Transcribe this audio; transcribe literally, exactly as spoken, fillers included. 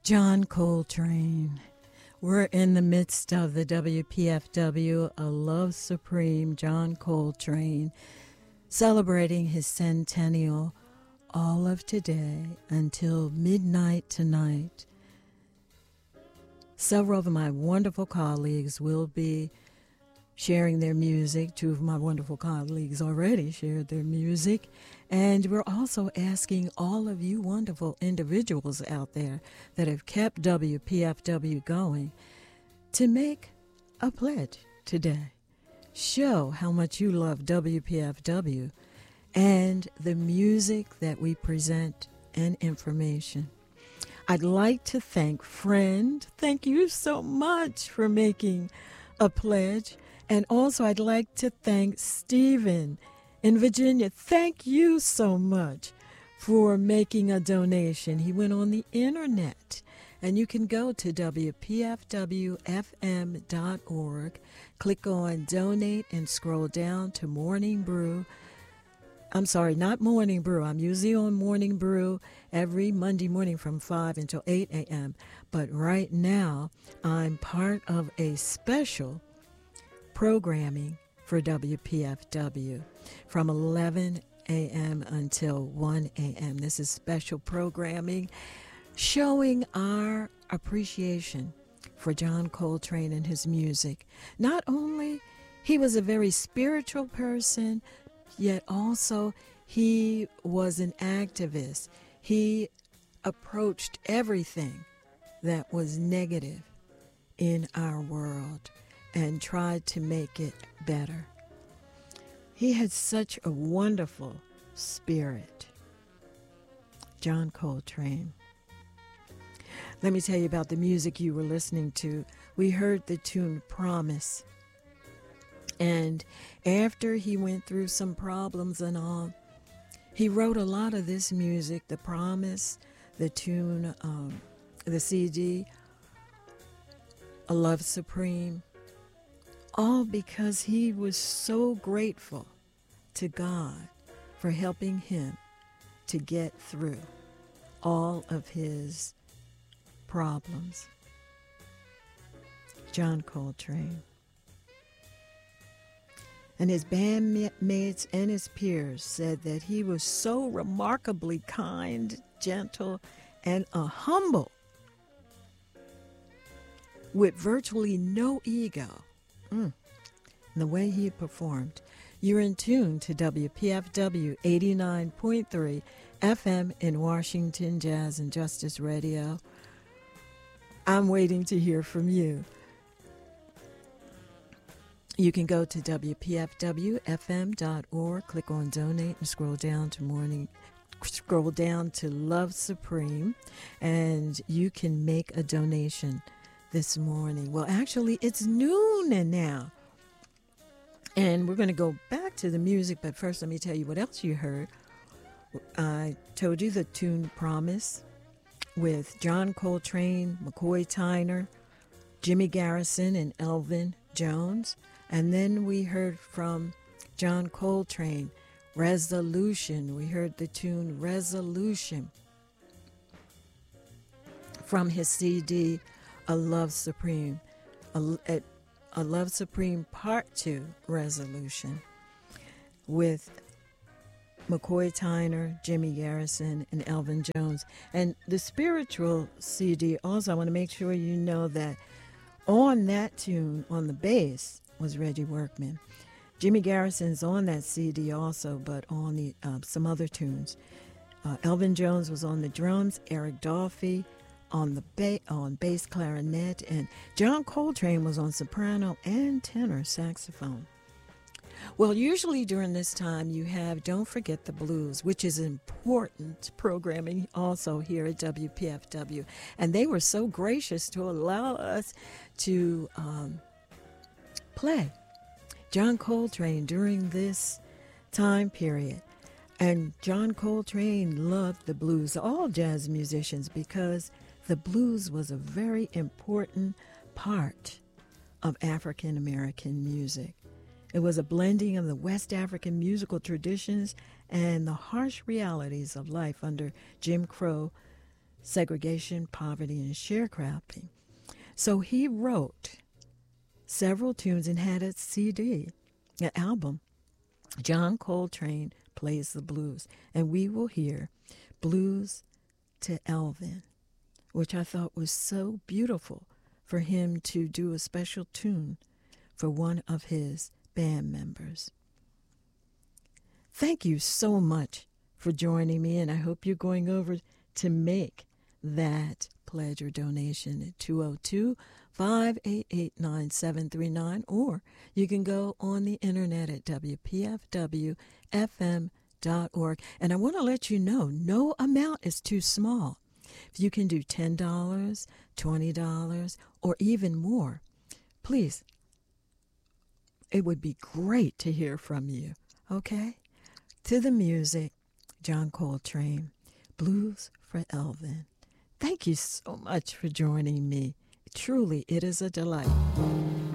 John Coltrane. We're in the midst of the W P F W, A Love Supreme, John Coltrane, celebrating his centennial all of today until midnight tonight. Several of my wonderful colleagues will be sharing their music. Two of my wonderful colleagues already shared their music. And we're also asking all of you wonderful individuals out there that have kept W P F W going to make a pledge today. Show how much you love W P F W and the music that we present and information. I'd like to thank Friend. Thank you so much for making a pledge. And also I'd like to thank Stephen in Virginia. Thank you so much for making a donation. He went on the internet, and you can go to W P F W F M dot org, click on donate, and scroll down to Morning Brew. I'm sorry, not Morning Brew. I'm usually on Morning Brew every Monday morning from five until eight a.m. But right now, I'm part of a special programming for W P F W from eleven a.m. until one a.m. This is special programming showing our appreciation for John Coltrane and his music. Not only he was a very spiritual person, yet also he was an activist. He approached everything that was negative in our world and tried to make it better. He had such a wonderful spirit. John Coltrane. Let me tell you about the music you were listening to. We heard the tune Promise. And after he went through some problems and all, he wrote a lot of this music, The Promise, the tune, um, the C D, A Love Supreme, all because he was so grateful to God for helping him to get through all of his problems. John Coltrane. And his bandmates and his peers said that he was so remarkably kind, gentle, and a humble, with virtually no ego. Mm. And the way he performed. You're in tune to W P F W eighty-nine point three F M in Washington, Jazz and Justice Radio. I'm waiting to hear from you. You can go to W P F W F M dot org, click on donate, and scroll down to morning, scroll down to Love Supreme, and you can make a donation this morning. Well, actually, it's noon now. And we're going to go back to the music, but first let me tell you what else you heard. I told you the tune Promise with John Coltrane, McCoy Tyner, Jimmy Garrison, and Elvin Jones. And then we heard from John Coltrane, Resolution. We heard the tune Resolution from his C D, A Love Supreme. A, a, A Love Supreme Part two, Resolution, with McCoy Tyner, Jimmy Garrison, and Elvin Jones. And the spiritual C D, also, I want to make sure you know that on that tune, on the bass, was Reggie Workman. Jimmy Garrison's on that C D also, but on the uh, some other tunes. Uh, Elvin Jones was on the drums, Eric Dolphy on the ba- on bass clarinet, and John Coltrane was on soprano and tenor saxophone. Well, usually during this time you have Don't Forget the Blues, which is important programming also here at W P F W. And they were so gracious to allow us to um, play John Coltrane during this time period. And John Coltrane loved the blues, all jazz musicians, because the blues was a very important part of African American music. It was a blending of the West African musical traditions and the harsh realities of life under Jim Crow segregation, poverty, and sharecropping. So he wrote several tunes and had a C D, an album. John Coltrane Plays the Blues, and we will hear Blues to Elvin, which I thought was so beautiful for him to do a special tune for one of his band members. Thank you so much for joining me, and I hope you're going over to make that pledge or donation at two oh two, five eight eight, nine seven three nine, or you can go on the internet at w p f w f m dot org. And I want to let you know, no amount is too small. If you can do ten dollars, twenty dollars, or even more, please, it would be great to hear from you, okay? To the music, John Coltrane, Blues for Elvin. Thank you so much for joining me. Truly, it is a delight.